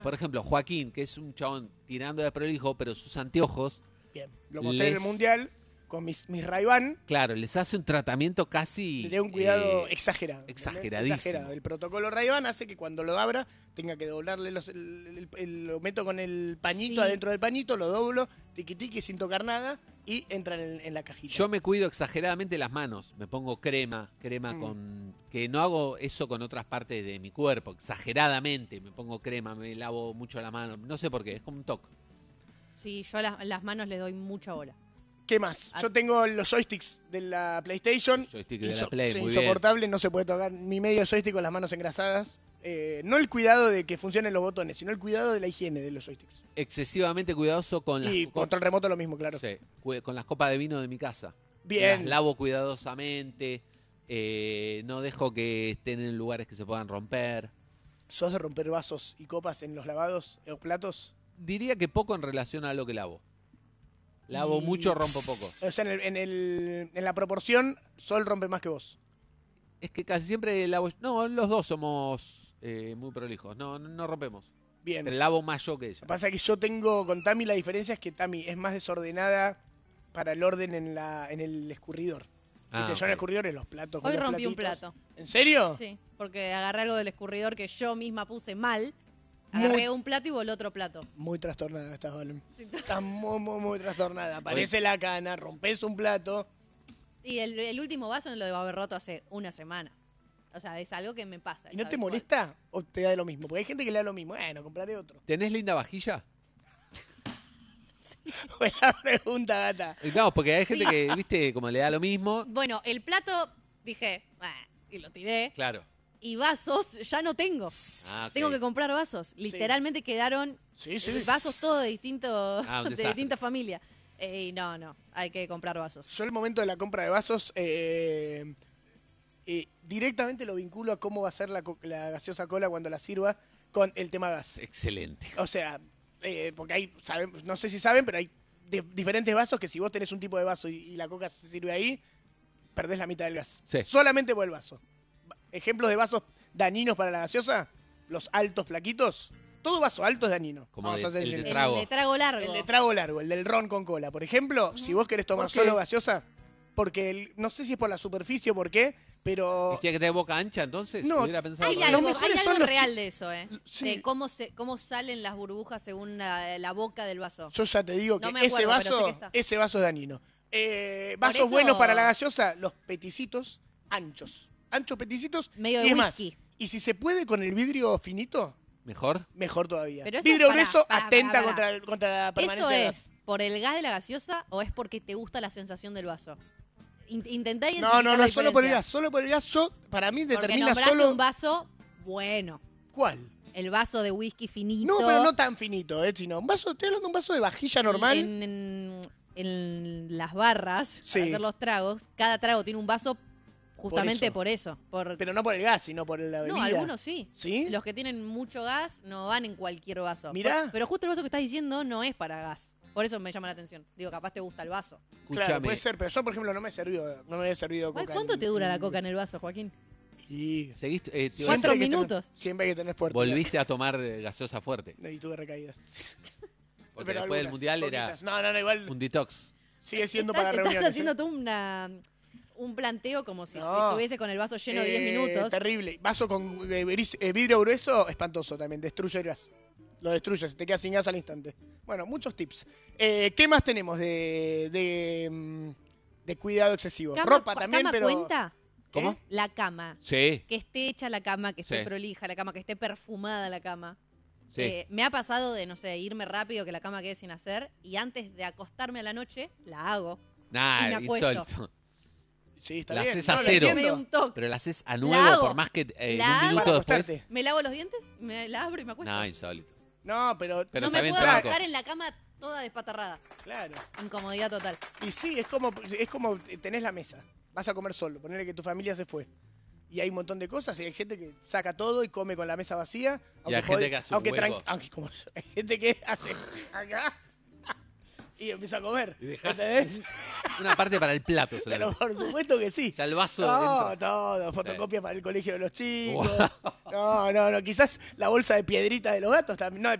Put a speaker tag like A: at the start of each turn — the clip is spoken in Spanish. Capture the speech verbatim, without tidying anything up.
A: Por ejemplo, Joaquín, que es un chabón tirando de prolijo, pero sus anteojos...
B: Bien, lo mostré
A: les,
B: en el Mundial con mis, mis Ray-Ban.
A: Claro, les hace un tratamiento casi...
B: Le da un cuidado
A: eh,
B: exagerado.
A: Exageradísimo.
B: Exagerado. El protocolo Ray-Ban hace que cuando lo abra tenga que doblarle los... El, el, el, lo meto con el pañito
C: Sí.
B: adentro del pañito, lo doblo, tiqui tiqui, sin tocar nada, y entra en, en la cajita.
A: Yo me cuido exageradamente las manos. Me pongo crema, crema
B: Mm.
A: con... Que no hago eso con otras partes de mi cuerpo, exageradamente. Me pongo crema, me lavo mucho la mano. No sé por qué, es como un toque.
C: Sí, yo a las, las manos le doy mucha bola.
B: ¿Qué más? Yo tengo los joysticks de la PlayStation.
A: Joystick de la
B: Inso-
A: Play,
B: sí,
A: muy bien.
B: insoportable, no se puede tocar ni medio joystick con las manos engrasadas. Eh, no el cuidado de que funcionen los botones, sino el cuidado de la higiene de los joysticks.
A: Excesivamente cuidadoso con las...
B: Y
A: co-
B: control remoto lo mismo, claro.
A: Sí, cu- con las copas de vino de mi casa.
B: Bien.
A: Las lavo cuidadosamente. eh, no dejo que estén en lugares que se puedan romper.
B: ¿Sos de romper vasos y copas en los lavados o platos?
A: Diría que poco en relación a lo que lavo. Lavo
B: Y-
A: mucho, rompo poco.
B: O sea, en, el, en, el- en la proporción, Sol rompe más que vos.
A: Es que casi siempre lavo... No, los dos somos eh, muy prolijos. No, no, no rompemos.
B: Bien.
A: Pero lavo más yo que
B: Lo
A: ella.
B: que pasa es que yo tengo con Tami, la diferencia es que Tami es más desordenada para el orden en, la, en el escurridor.
A: Ah,
B: Viste, yo en el
A: ok.
B: escurridor, en los platos. con
C: Hoy
B: los
C: rompí un
B: platitos.
C: plato.
B: ¿En serio?
C: Sí, porque agarré algo del escurridor que yo misma puse mal. Agarré
B: Muy-
C: un plato y voló otro plato.
B: Muy trastornada estás, Valen. Estás muy, muy, muy trastornada. Aparece la cana, rompes un plato.
C: Y el, el último vaso lo debo haber roto hace una semana. O sea, es algo que me pasa.
B: ¿Y no
C: es
B: te
C: habitual.
B: molesta o te da lo mismo? Porque hay gente que le da lo mismo. Bueno, compraré otro.
A: ¿Tenés linda vajilla?
B: Buena pregunta, gata.
A: Eh, No, porque hay gente
C: Sí.
A: que, viste, como le da lo mismo.
C: Bueno, el plato, dije, "Ah", y lo tiré.
A: Claro.
C: Y vasos ya no tengo.
A: Ah, ok.
C: Tengo que comprar vasos. Literalmente quedaron
B: Sí, sí.
C: eh, vasos todos de, distinto,
A: Ah, un
C: de
A: desastre.
C: distinta familia. Eh, y no, no, hay que comprar vasos.
B: Yo el momento de la compra de vasos eh, eh, directamente lo vinculo a cómo va a ser la, co- la gaseosa cola cuando la sirva con el tema gas.
A: Excelente.
B: O sea, eh, porque hay, saben- no sé si saben, pero hay de- diferentes vasos que si vos tenés un tipo de vaso y, y la coca se sirve ahí, perdés la mitad del gas.
A: Sí.
B: Solamente por el vaso. Va- Ejemplos de vasos dañinos para la gaseosa, los altos flaquitos. Todo vaso alto es dañino.
A: Como
B: Vamos
A: de-
B: a hacer
A: el de
B: el,
A: trago.
C: El de trago largo.
B: el de trago largo, el del ron con cola. Por ejemplo, si vos querés tomar
A: ¿Por qué?
B: solo gaseosa, porque el- no sé si es por la superficie o por qué, pero...
A: ¿Y quiere que te dé boca ancha entonces?
B: No,
A: Hubiera pensado
C: Hay
A: otra
B: Los
C: algo,
A: vez.
B: mejores
C: hay
B: son
C: algo
B: los
C: real
B: chi-
C: de eso, ¿eh?
B: Sí.
C: De cómo, se, cómo salen las burbujas según la, la boca del vaso.
B: Yo ya te digo que
C: No me
B: ese
C: acuerdo, pero sé
B: vaso,
C: que está.
B: ese vaso es dañino. Eh,
C: Por
B: vasos
C: eso-
B: buenos para la gaseosa, los peticitos anchos. Anchos peticitos.
C: Medio
B: y
C: de
B: es más,
C: whisky.
B: y si se puede con el vidrio finito,
A: ¿Mejor?
B: mejor todavía.
C: Pero eso
B: Vidrio
C: es para-
B: grueso
C: para-
B: atenta
C: para-
B: contra, el- contra la permanencia
C: ¿Eso
B: del
C: es
B: gas.
C: por el gas de la gaseosa o es porque te gusta la sensación del vaso? In- intentá
B: No,
C: identificar
B: no,
C: la
B: no, solo por el
C: diferencia.
B: gas. Solo por el gas, yo, para mí
C: Porque
B: determina
C: nombraste
B: solo...
C: un vaso bueno.
B: ¿Cuál?
C: El vaso de whisky finito.
B: No, pero no tan finito, eh, sino un vaso, estoy hablando de un vaso de vajilla normal.
C: En, en- en las barras,
B: Sí.
C: para hacer los tragos, cada trago tiene un vaso justamente
B: eso.
C: por eso. Por,
B: Pero no por el gas, sino por la bebida.
C: no, algunos sí.
B: ¿Sí?
C: Los que tienen mucho gas no van en cualquier vaso.
B: Mirá.
C: Por- pero justo el vaso que estás diciendo no es para gas. Por eso me llama la atención. Digo, capaz te gusta el vaso.
B: Claro,
A: Escúchame.
B: puede ser, pero yo, por ejemplo, no me he servido, no me he servido
C: ¿Cuál-
B: coca.
C: ¿Cuánto
B: en-
C: te dura la
B: en-
C: coca en el vaso, Joaquín?
B: Y...
A: ¿Seguiste, eh, te-
C: Cuatro
B: Siempre hay que
C: minutos.
B: tener- siempre hay que tener fuerte.
A: volviste a tomar eh, gaseosa fuerte?
B: Y tuve recaídas.
A: Porque
B: Pero
A: después del
B: algunas,
A: mundial
B: poquitas.
A: era
B: No, no, no, igual
A: un detox.
B: sigue siendo
C: Estás-
B: para
C: estás
B: reuniones.
C: haciendo
B: ¿eh?
C: tú una, un planteo como si
B: No.
C: estuviese con el vaso lleno diez
B: Eh,
C: minutos.
B: Terrible. Vaso con eh, bris- eh, vidrio grueso, espantoso también. Destruye el gas. Lo destruye, se te queda sin gas al instante. Bueno, muchos tips. Eh, ¿Qué más tenemos de, de, mm, de cuidado excesivo?
C: ¿Cama,
B: Ropa
C: cu-
B: también,
C: cama
B: pero...
C: cuenta?
A: ¿Cómo?
C: ¿Eh? La cama.
A: Sí,
C: Que esté hecha la cama, que esté
A: Sí.
C: prolija la cama, que esté perfumada la cama.
A: sí.
C: Eh, me ha pasado de, no sé, irme rápido, que la cama quede sin hacer, y antes de acostarme a la noche, la hago. y
A: Nah,
C: me acuesto.
A: insólito.
B: Sí, está
A: La
B: bien.
A: haces a
B: lo
A: cero.
C: Me
B: entiendo.
C: dio un toque.
A: Pero la haces a
C: La
A: nuevo,
C: hago.
A: por más que eh, en
C: La
A: un
C: hago.
A: minuto
B: Para
A: después.
B: acostarte.
C: Me lavo los dientes, me la abro y me acuesto.
A: No, insólito.
B: No, pero...
A: Pero
C: no
A: está
C: me
A: bien,
C: puedo
A: te banco.
C: acostar en la cama toda despatarrada.
B: Claro.
C: Incomodidad total.
B: Y sí, es como, es como tenés la mesa. Vas a comer solo. Ponele que tu familia se fue. Y hay un montón de cosas. Y hay gente que saca todo y come con la mesa vacía.
A: Y hay gente que hace un
B: aunque
A: hueco.
B: tran- aunque como yo, hay gente que hace acá y empieza a comer.
A: Y dejás-
B: ¿Entendés?
A: Una parte para el plato
B: Pero
A: solamente.
B: por supuesto que sí.
A: Ya el vaso
B: No,
A: dentro.
B: todo, fotocopia para el colegio de los chicos.
A: Wow.
B: No, no, no, quizás la bolsa de piedrita de los gatos también. No,